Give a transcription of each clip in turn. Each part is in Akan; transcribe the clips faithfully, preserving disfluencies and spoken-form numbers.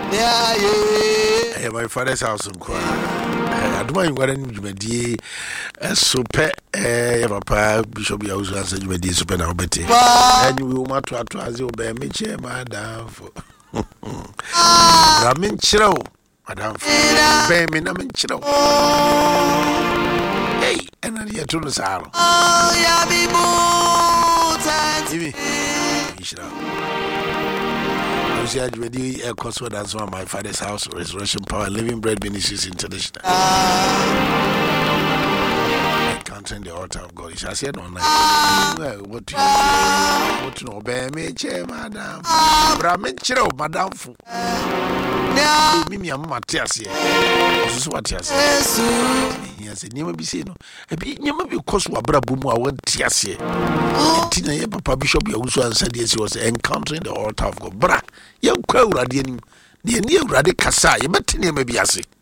Yeah, yeah. My father's house in Kwa. I don't mind what I'm doing. So pet, eh, papa, Bishop Yaus answered you, dear super now, Betty. And you will not try to as you bear me, chair, madam. Ramin Chiro, madam. Bear me, Namin Chiro. Hey, and I hear to the sorrow. Oh, yeah, be moved. I was ready a course with that's one my father's house, Resurrection Power, Living Bread Ministries International. Encountering the altar of God. I said online. Well, what to what to know? Bear me, chair, madam. Brahmin, chill, madam. Mimi, I'm Matthias here. This is what he has said. He has said, never be seen. A bit never because Wabra Bumu, I went tears here. Tina, Papa Bishop, you also answered yes, he was encountering the altar of God. Bra, young crowd, radiating near near Radicasa, but Tina may be a sick.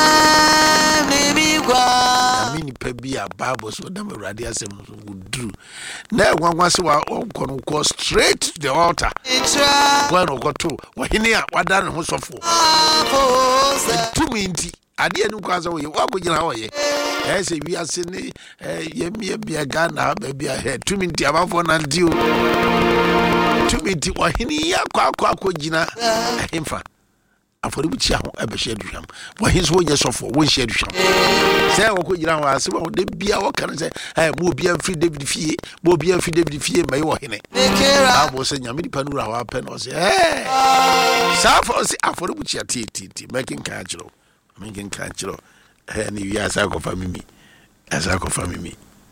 I mean, Pebby, Bible, so never radiation would do. Now, one was one go straight to the altar. One or two, what in here, what done was of four. Two minty, I didn't go away. What would you know? As if we are saying, ye may be a gun now, maybe I had two minty above one and two. Two minty, what in here, quack, quack, Jina, infant. For the which I ever shared with him. Why his way yes of one shared with him. Say, I could you know, I said, well, they be our can say, I will be a free David Fee, will be a free David Fee, my war in it. I was saying, Yamini Panura, our pen was, eh, South for which you are tea, making casual, making casual, and you are Sako family, as Sako family.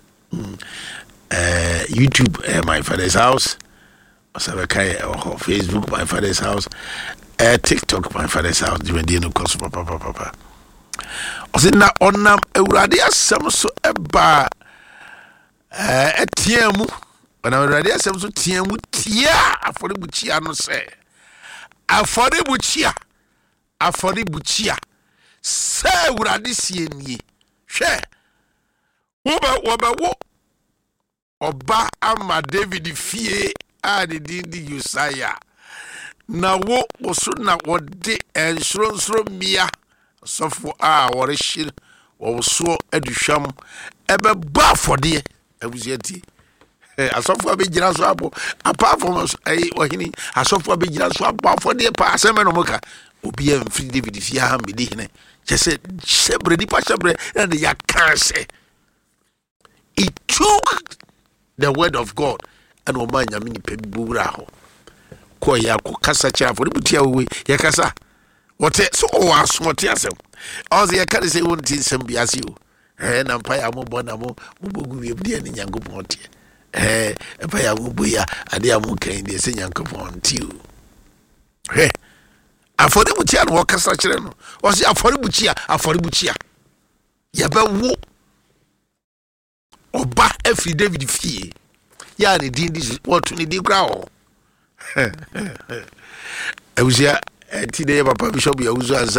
YouTube, my father's house, or Facebook, my father's house. Uh, TikTok, my father's house, the Indian course, papa, papa. I said, now on them, a radia some so a bar a tiamu, when I radia some so tiamu, tia, for the buchia, no say. A for the buchia, a for the buchia, say, would I see ye? Share. Woba, woba, wo, Oba, ama David Fie, ah, the Dindi Usaya. Na wo oso na wode enshronshro mia sofo a worehye wo so aduhwam ebe ba fode abuziati eh asofo abegira so abo apart from eh ohini asofo abegira so abo fode pa aseme no muka obi am free David Fie ha mede hene chese shebre di pa shebre and ya canse it took the word of God and o man nyame ni pebura ho ko ya ko kasa kira for butia we ya kasa wote so o asote asem oze ya kare say won tin sem biase o eh na mpa ya mo bona mo mo bogu we bia ni nyankopon tie eh mpa ya mo boya ade ya mo kan de se nyankopon tie o eh afori butia no kasa kire no o se afori butia afori butia ya ba wo oba every David Fie ya ni din dis what ni di gra o I was here today, Papa Bishop, you